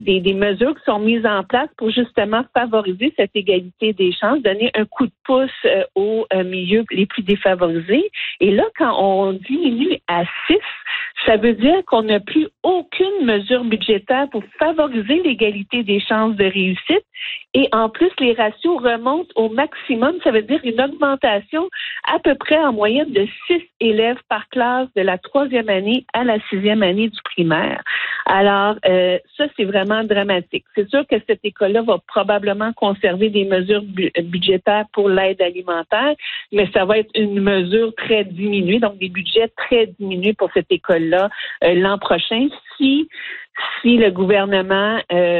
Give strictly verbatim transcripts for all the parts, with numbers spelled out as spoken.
des, des mesures qui sont mises en place pour justement favoriser cette égalité des chances, donner un coup de pouce euh, aux euh, milieux les plus défavorisés. Et là, quand on diminue à six, ça veut dire qu'on n'a plus aucune mesure budgétaire pour favoriser l'égalité des chances de réussite. Et en plus, les ratios remontent au maximum. Ça veut dire une augmentation à peu près en moyenne de six élèves par classe de la troisième année à la sixième année du primaire. Alors, euh, ça, c'est vraiment dramatique. C'est sûr que cette école-là va probablement conserver des mesures bu- budgétaires pour l'aide alimentaire, mais ça va être une mesure très diminuée, donc des budgets très diminués pour cette école-là euh, l'an prochain si si le gouvernement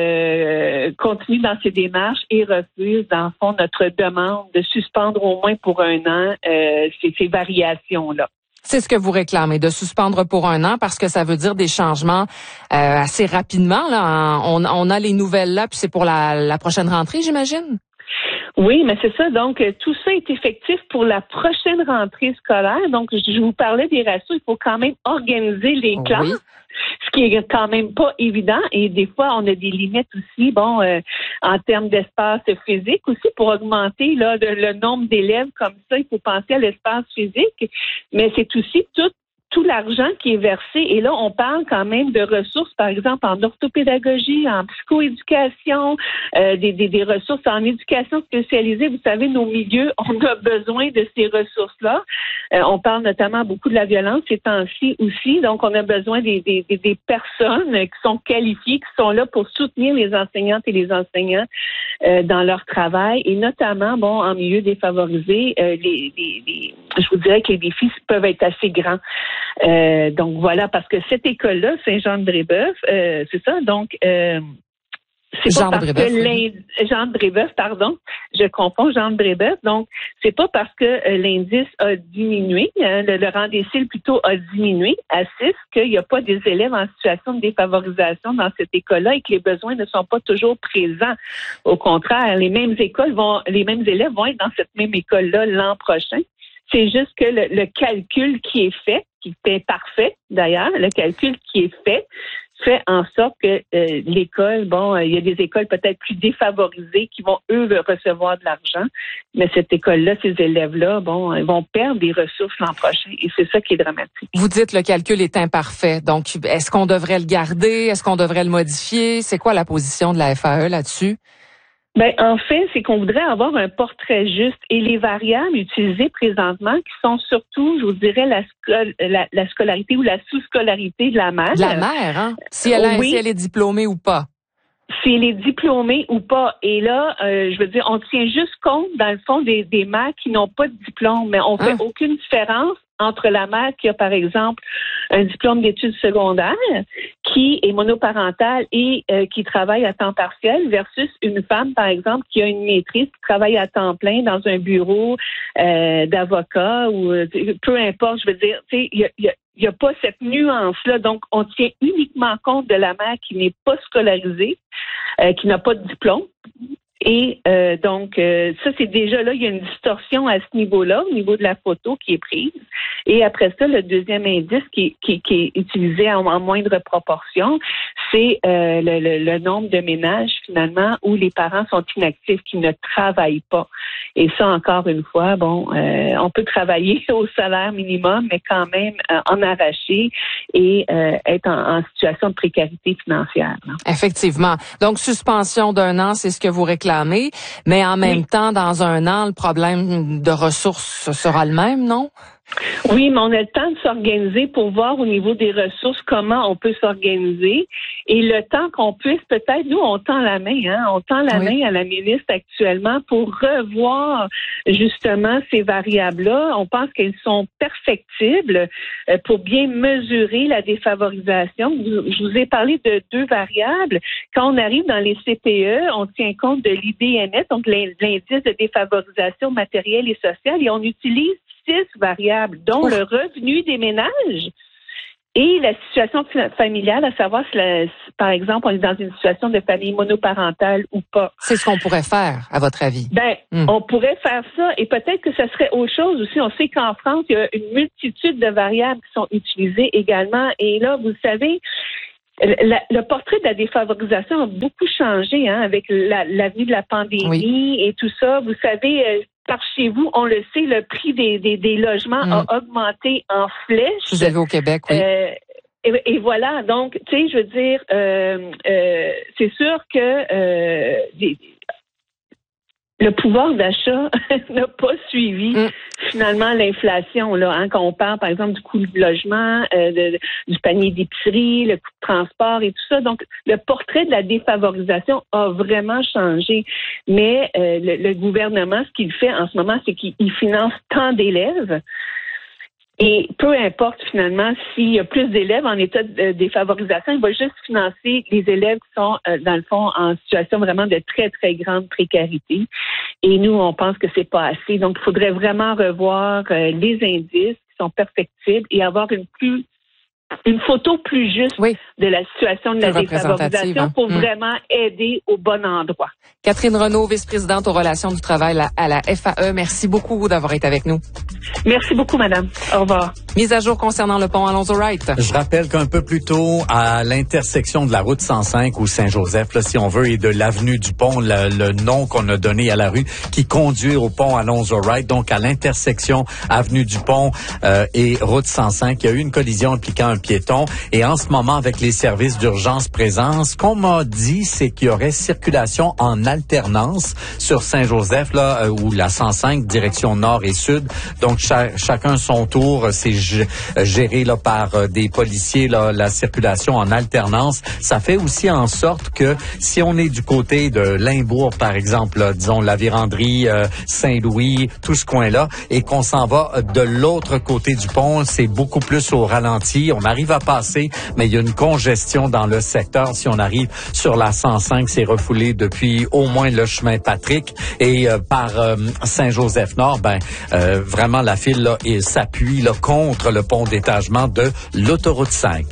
euh, continue dans ses démarches et refuse, dans le fond, notre demande de suspendre au moins pour un an euh, ces, ces variations-là. C'est ce que vous réclamez, de suspendre pour un an, parce que ça veut dire des changements euh, assez rapidement. Là, on, on a les nouvelles là, puis c'est pour la, la prochaine rentrée, j'imagine? Oui, mais c'est ça. Donc, tout ça est effectif pour la prochaine rentrée scolaire. Donc, je vous parlais des ratios. Il faut quand même organiser les classes. Oui. Ce qui est quand même pas évident. Et des fois, on a des limites aussi, bon, euh, en termes d'espace physique aussi, pour augmenter là le, le nombre d'élèves comme ça. Il faut penser à l'espace physique. Mais c'est aussi tout tout l'argent qui est versé. Et là, on parle quand même de ressources, par exemple, en orthopédagogie, en psychoéducation, euh, des, des, des ressources en éducation spécialisée. Vous savez, nos milieux, on a besoin de ces ressources-là. Euh, on parle notamment beaucoup de la violence ces temps-ci aussi. Donc, on a besoin des, des, des personnes qui sont qualifiées, qui sont là pour soutenir les enseignantes et les enseignants euh, dans leur travail. Et notamment, bon, en milieu défavorisé, euh, les, les, les, je vous dirais que les défis peuvent être assez grands. Euh, donc voilà, parce que cette école-là, Saint-Jean-de-Brébeuf, euh, c'est ça, donc euh, c'est pas parce que l'Inde... Jean de Brébeuf, pardon, je confonds Jean de Brébeuf, donc c'est pas parce que euh, l'indice a diminué, hein, le, le rang décile plutôt a diminué à six, qu'il n'y a pas des élèves en situation de défavorisation dans cette école-là et que les besoins ne sont pas toujours présents. Au contraire, les mêmes écoles vont, les mêmes élèves vont être dans cette même école-là l'an prochain. C'est juste que le, le calcul qui est fait, qui est parfait d'ailleurs, le calcul qui est fait, fait en sorte que euh, l'école, bon, il euh, y a des écoles peut-être plus défavorisées qui vont, eux, recevoir de l'argent, mais cette école-là, ces élèves-là, bon, ils vont perdre des ressources l'an prochain et c'est ça qui est dramatique. Vous dites le calcul est imparfait, donc est-ce qu'on devrait le garder? Est-ce qu'on devrait le modifier? C'est quoi la position de la F A E là-dessus? Ben, en fait, c'est qu'on voudrait avoir un portrait juste et les variables utilisées présentement qui sont surtout, je vous dirais, la, sco- la, la scolarité ou la sous-scolarité de la mère. De la mère, hein? Si elle, a, oui. si elle est diplômée ou pas. Si elle est diplômée ou pas. Et là, euh, je veux dire, on tient juste compte, dans le fond, des, des mères qui n'ont pas de diplôme, mais on fait hein? aucune différence entre la mère qui a, par exemple, un diplôme d'études secondaires, qui est monoparentale et euh, qui travaille à temps partiel, versus une femme, par exemple, qui a une maîtrise, qui travaille à temps plein dans un bureau euh, d'avocat ou euh, peu importe, je veux dire, tu sais, il y a, y a Il n'y a pas cette nuance-là. Donc, on tient uniquement compte de la mère qui n'est pas scolarisée, euh, qui n'a pas de diplôme. Et euh, donc, euh, ça, c'est déjà là, il y a une distorsion à ce niveau-là, au niveau de la photo qui est prise. Et après ça, le deuxième indice qui, qui, qui est utilisé en, en moindre proportion, c'est euh, le, le, le nombre de ménages, finalement, où les parents sont inactifs, qui ne travaillent pas. Et ça, encore une fois, bon, euh, on peut travailler au salaire minimum, mais quand même euh, en arracher et euh, être en, en situation de précarité financière. Là. Effectivement. Donc, suspension d'un an, c'est ce que vous réclamez, mais en même oui. temps, dans un an, le problème de ressources sera le même, non? Oui, mais on a le temps de s'organiser pour voir au niveau des ressources comment on peut s'organiser et le temps qu'on puisse peut-être, nous, on tend la main, hein, on tend la oui. main à la ministre actuellement pour revoir justement ces variables-là. On pense qu'elles sont perfectibles euh, pour bien mesurer la défavorisation. Je vous ai parlé de deux variables. Quand on arrive dans les C P E, on tient compte de l'I D N S, donc l'indice de défavorisation matérielle et sociale, et on utilise six variables, dont Ouf. le revenu des ménages et la situation familiale, à savoir si, la, si, par exemple, on est dans une situation de famille monoparentale ou pas. C'est ce qu'on pourrait faire, à votre avis? Ben, hum. on pourrait faire ça et peut-être que ça serait autre chose aussi. On sait qu'en France, il y a une multitude de variables qui sont utilisées également. Et là, vous savez, La, le portrait de la défavorisation a beaucoup changé hein, avec la, l'avenue de la pandémie oui. et tout ça. Vous savez, euh, par chez vous, on le sait, le prix des, des, des logements mmh. a augmenté en flèche. Vous avez au Québec, oui. Euh, et, et voilà, donc, tu sais, je veux dire, euh, euh, c'est sûr que euh, des, le pouvoir d'achat n'a pas suivi mmh. finalement l'inflation. Là, hein, quand on parle, par exemple, du coût du logement, euh, de, du panier d'épicerie, le coût de transport et tout ça. Donc, le portrait de la défavorisation a vraiment changé. Mais euh, le, le gouvernement, ce qu'il fait en ce moment, c'est qu'il finance tant d'élèves. Et peu importe finalement s'il y a plus d'élèves en état de défavorisation, il va juste financer les élèves qui sont, euh, dans le fond, en situation vraiment de très, très grande précarité. Et nous, on pense que c'est pas assez. Donc, il faudrait vraiment revoir euh, les indices qui sont perfectibles et avoir une plus une photo plus juste oui. de la situation de la défavorisation pour mmh. vraiment aider au bon endroit. Catherine Renaud, vice-présidente aux relations du travail à la F A E, merci beaucoup d'avoir été avec nous. Merci beaucoup, madame. Au revoir. Mise à jour concernant le pont Alonzo-Wright. Je rappelle qu'un peu plus tôt, à l'intersection de la route cent cinq ou Saint-Joseph, là, si on veut, et de l'avenue du pont, le, le nom qu'on a donné à la rue qui conduit au pont Alonzo-Wright, donc à l'intersection avenue du pont euh, et route cent cinq, il y a eu une collision impliquant un piéton. Et en ce moment, avec les services d'urgence présents, ce qu'on m'a dit, c'est qu'il y aurait circulation en alternance sur Saint-Joseph, là, où la cent cinq, direction nord et sud. Donc, cha- chacun son tour, c'est g- géré là, par des policiers, là, la circulation en alternance. Ça fait aussi en sorte que si on est du côté de Limbourg, par exemple, là, disons la Vérandrie, euh, Saint-Louis, tout ce coin-là, et qu'on s'en va de l'autre côté du pont, c'est beaucoup plus au ralenti. On arrive à passer, mais il y a une congestion dans le secteur. Si on arrive sur la cent cinq, c'est refoulé depuis au moins le chemin Patrick et euh, par euh, Saint-Joseph-Nord, ben euh, vraiment la file là, il s'appuie là, contre le pont d'étagement de l'autoroute cinq.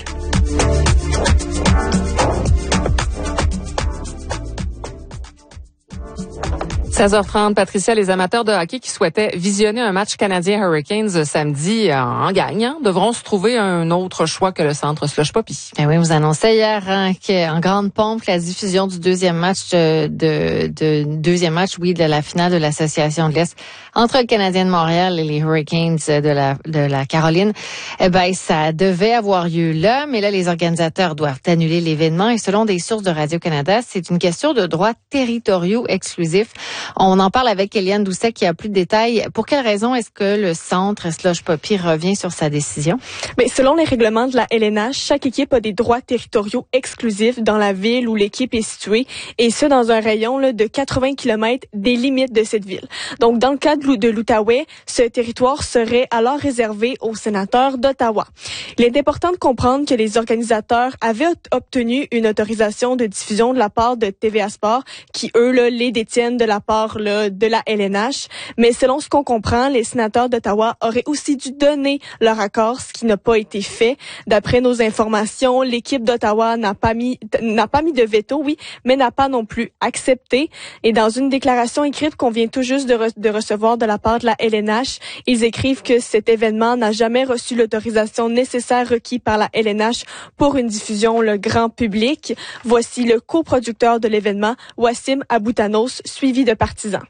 seize heures trente, Patricia, les amateurs de hockey qui souhaitaient visionner un match canadien Hurricanes samedi en gagnant devront se trouver un autre choix que le centre Slush Poppy. Ben oui, vous annoncez hier hein, qu'en grande pompe, la diffusion du deuxième match de, de, de deuxième match, oui, de la finale de l'Association de l'Est entre le Canadien de Montréal et les Hurricanes de la de la Caroline. Eh ben, ça devait avoir lieu là, mais là, les organisateurs doivent annuler l'événement et selon des sources de Radio-Canada, c'est une question de droits territoriaux exclusifs. On en parle avec Eliane Doucet qui a plus de détails. Pour quelle raison est-ce que le centre Slush Poppy revient sur sa décision? Bien, selon les règlements de la L N H, chaque équipe a des droits territoriaux exclusifs dans la ville où l'équipe est située, et ce, dans un rayon là, de quatre-vingts kilomètres des limites de cette ville. Donc, dans le cas de l'Outaouais, ce territoire serait alors réservé aux sénateurs d'Ottawa. Il est important de comprendre que les organisateurs avaient obtenu une autorisation de diffusion de la part de T V A Sport, qui, eux, là, les détiennent de la part là, de la L N H. Mais selon ce qu'on comprend, les sénateurs d'Ottawa auraient aussi dû donner leur accord, ce qui n'a pas été fait. D'après nos informations, l'équipe d'Ottawa n'a pas mis n'a pas mis de veto, oui, mais n'a pas non plus accepté. Et dans une déclaration écrite qu'on vient tout juste de, re- de recevoir de la part de la L N H, ils écrivent que cet événement n'a jamais reçu l'autorisation nécessaire requise par la L N H pour une diffusion le grand public. Voici le coproducteur de l'événement, Wassim Aboutanos, suivi de partisans.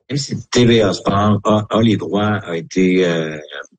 T V A Sport a, a les droits, a été euh,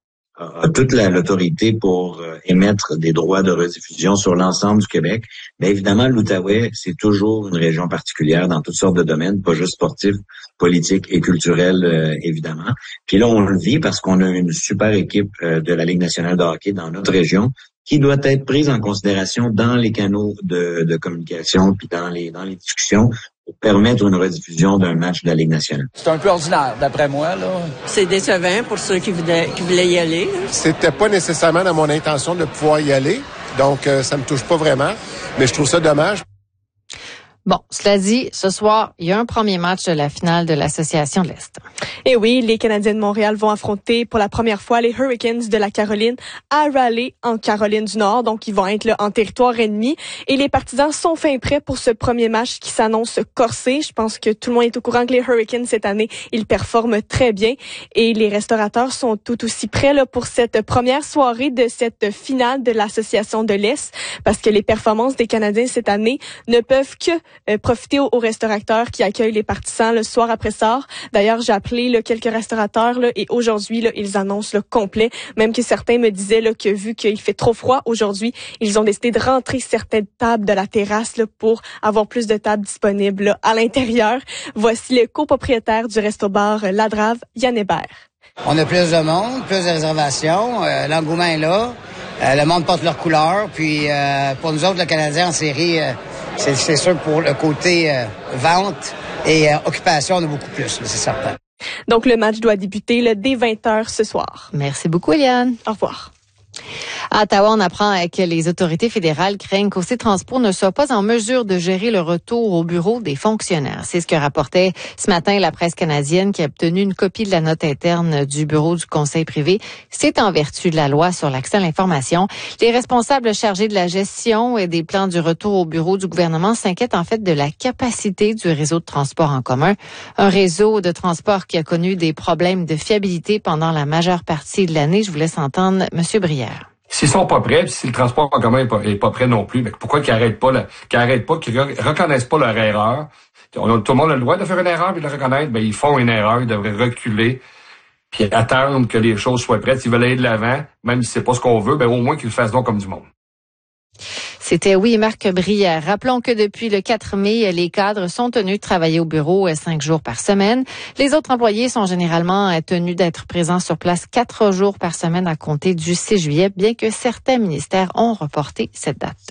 a toute la, l'autorité pour euh, émettre des droits de rediffusion sur l'ensemble du Québec. Mais évidemment, l'Outaouais, c'est toujours une région particulière dans toutes sortes de domaines, pas juste sportifs, politiques et culturels, euh, évidemment. Puis là, on le vit parce qu'on a une super équipe euh, de la Ligue nationale de hockey dans notre région qui doit être prise en considération dans les canaux de, de communication puis dans les dans les discussions pour permettre une rediffusion d'un match de la Ligue nationale. C'est un peu ordinaire, d'après moi, là. C'est décevant pour ceux qui voulaient, qui voulaient y aller. C'était pas nécessairement dans mon intention de pouvoir y aller, donc euh, ça me touche pas vraiment, mais je trouve ça dommage. Bon, cela dit, ce soir, il y a un premier match de la finale de l'Association de l'Est. Et oui, les Canadiens de Montréal vont affronter pour la première fois les Hurricanes de la Caroline à Raleigh, en Caroline du Nord. Donc, ils vont être là, en territoire ennemi. Et les partisans sont fin prêts pour ce premier match qui s'annonce corsé. Je pense que tout le monde est au courant que les Hurricanes, cette année, ils performent très bien. Et les restaurateurs sont tout aussi prêts là, pour cette première soirée de cette finale de l'Association de l'Est. Parce que les performances des Canadiens cette année ne peuvent que Euh, profiter aux, aux restaurateurs qui accueillent les partisans le soir après soir. D'ailleurs, j'ai appelé là, quelques restaurateurs là, et aujourd'hui, là, ils annoncent le complet. Même que certains me disaient là, que vu qu'il fait trop froid aujourd'hui, ils ont décidé de rentrer certaines tables de la terrasse là, pour avoir plus de tables disponibles là, à l'intérieur. Voici le copropriétaire du resto-bar euh, La Drave, Yann Hébert. On a plus de monde, plus de réservations. Euh, l'engouement est là. Euh, le monde porte leur couleur. Puis euh, pour nous autres, le Canadien en série, euh, c'est, c'est sûr pour le côté euh, vente et euh, occupation, on a beaucoup plus, là, c'est certain. Donc le match doit débuter là, dès vingt heures ce soir. Merci beaucoup, Eliane. Au revoir. À Ottawa, on apprend que les autorités fédérales craignent qu'O C Transport ne soit pas en mesure de gérer le retour au bureau des fonctionnaires. C'est ce que rapportait ce matin la presse canadienne qui a obtenu une copie de la note interne du bureau du conseil privé. C'est en vertu de la loi sur l'accès à l'information. Les responsables chargés de la gestion et des plans du retour au bureau du gouvernement s'inquiètent en fait de la capacité du réseau de transport en commun. Un réseau de transport qui a connu des problèmes de fiabilité pendant la majeure partie de l'année. Je vous laisse entendre M. Brière. S'ils sont pas prêts, puis si le transport en commun est pas, est pas prêt non plus, mais pourquoi qu'ils arrêtent pas, là, qu'ils arrêtent pas, qu'ils reconnaissent pas leur erreur? On a, tout le monde a le droit de faire une erreur et de le reconnaître, ben ils font une erreur, ils devraient reculer, puis attendre que les choses soient prêtes. S'ils veulent aller de l'avant, même si c'est pas ce qu'on veut, ben au moins qu'ils le fassent donc comme du monde. C'était, oui, Marc Brière. Rappelons que depuis le quatre mai, les cadres sont tenus de travailler au bureau cinq jours par semaine. Les autres employés sont généralement tenus d'être présents sur place quatre jours par semaine à compter du six juillet, bien que certains ministères ont reporté cette date.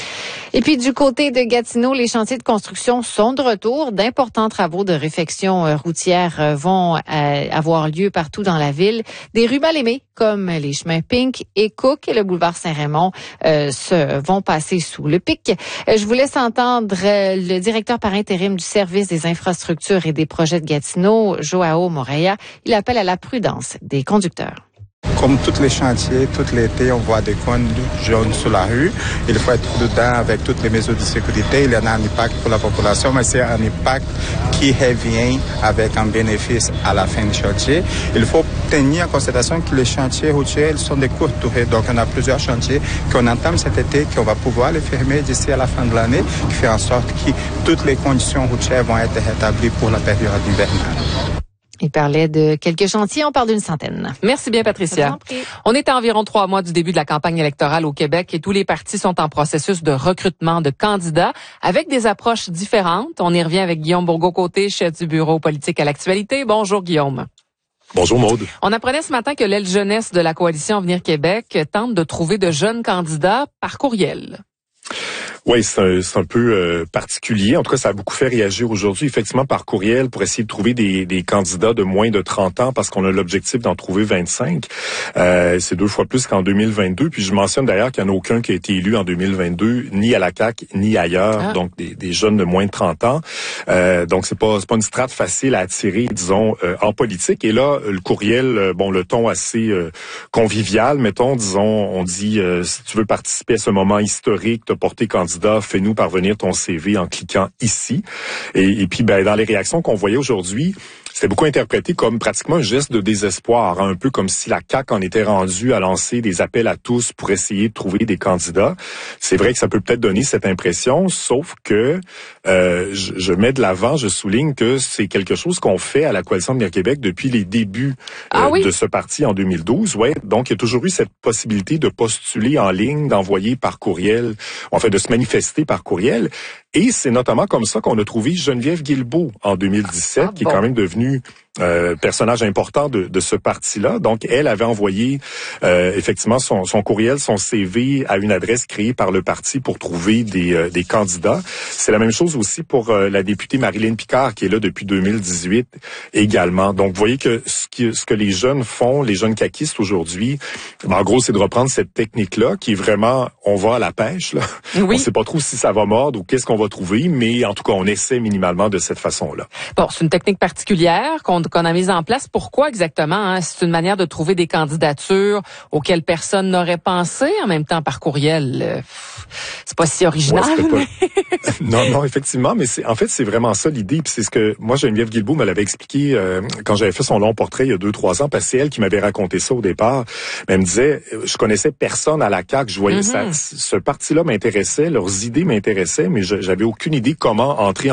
Et puis du côté de Gatineau, les chantiers de construction sont de retour. D'importants travaux de réfection routière vont euh, avoir lieu partout dans la ville. Des rues mal aimées, comme les chemins Pink et Cook et le boulevard Saint-Raymond, euh, se, vont passer sous le pic. Euh, je vous laisse entendre euh, le directeur par intérim du service des infrastructures et des projets de Gatineau, Joao Moreira. Il appelle à la prudence des conducteurs. Comme tous les chantiers, tout l'été, on voit des cônes jaunes sur la rue. Il faut être prudent avec toutes les mesures de sécurité. Il y en a un impact pour la population, mais c'est un impact qui revient avec un bénéfice à la fin du chantier. Il faut tenir en considération que les chantiers routiers sont de courte durée. Donc, on a plusieurs chantiers qu'on entame cet été, qu'on va pouvoir les fermer d'ici à la fin de l'année, qui fait en sorte que toutes les conditions routières vont être rétablies pour la période hivernale. Il parlait de quelques chantiers, on parle d'une centaine. Merci bien, Patricia. On est à environ trois mois du début de la campagne électorale au Québec et tous les partis sont en processus de recrutement de candidats avec des approches différentes. On y revient avec Guillaume Bourgault-Côté, chef du bureau politique à l'actualité. Bonjour, Guillaume. Bonjour, Maude. On apprenait ce matin que l'aile jeunesse de la coalition Avenir Québec tente de trouver de jeunes candidats par courriel. Oui, c'est un, c'est un peu euh, particulier. En tout cas, ça a beaucoup fait réagir aujourd'hui, effectivement, par courriel pour essayer de trouver des, des candidats de moins de trente ans parce qu'on a l'objectif d'en trouver vingt-cinq. Euh, c'est deux fois plus qu'en deux mille vingt-deux. Puis je mentionne d'ailleurs qu'il n'y en a aucun qui a été élu en deux mille vingt-deux, ni à la C A Q, ni ailleurs. Ah. Donc, des, des jeunes de moins de trente ans. Euh, donc, c'est pas, c'est pas une strate facile à attirer, disons, euh, en politique. Et là, le courriel, euh, bon, le ton assez euh, convivial, mettons, disons, on dit, euh, si tu veux participer à ce moment historique, te porter candidat, fais-nous parvenir ton C V en cliquant ici. Et, et puis, ben, dans les réactions qu'on voyait aujourd'hui, c'était beaucoup interprété comme pratiquement un geste de désespoir, hein, un peu comme si la C A Q en était rendue à lancer des appels à tous pour essayer de trouver des candidats. C'est vrai que ça peut peut-être donner cette impression, sauf que euh, je, je mets de l'avant, je souligne que c'est quelque chose qu'on fait à la Coalition Avenir Québec depuis les débuts euh, ah oui? de ce parti en deux mille douze. Ouais, donc il y a toujours eu cette possibilité de postuler en ligne, d'envoyer par courriel, en fait de se manifester par courriel. Et c'est notamment comme ça qu'on a trouvé Geneviève Guilbeault en deux mille dix-sept, ah, qui bon. est quand même devenue euh, personnage important de, de ce parti-là. Donc, elle avait envoyé euh, effectivement son, son courriel, son C V à une adresse créée par le parti pour trouver des, euh, des candidats. C'est la même chose aussi pour euh, la députée Marilyn Picard, qui est là depuis deux mille dix-huit également. Donc, vous voyez que ce, qui, ce que les jeunes font, les jeunes caquistes aujourd'hui, ben, en gros, c'est de reprendre cette technique-là qui est vraiment, on va à la pêche, là. Oui. On sait pas trop si ça va mordre ou qu'est-ce qu'on va trouver, mais en tout cas, on essaie minimalement de cette façon-là. Bon, c'est une technique particulière qu'on, qu'on a mise en place. Pourquoi exactement? Hein? C'est une manière de trouver des candidatures auxquelles personne n'aurait pensé, en même temps par courriel. Euh, c'est pas si original. Ouais, pas... non, non, effectivement, mais c'est en fait, c'est vraiment ça l'idée. Puis c'est ce que moi, Geneviève Guilbeault me l'avait expliqué euh, quand j'avais fait son long portrait il y a deux, trois ans, parce que c'est elle qui m'avait raconté ça au départ. Mais elle me disait, je connaissais personne à la C A Q, je voyais mm-hmm. ça, ce parti-là m'intéressait, leurs idées m'intéressaient, mais je, j'avais aucune idée comment entrer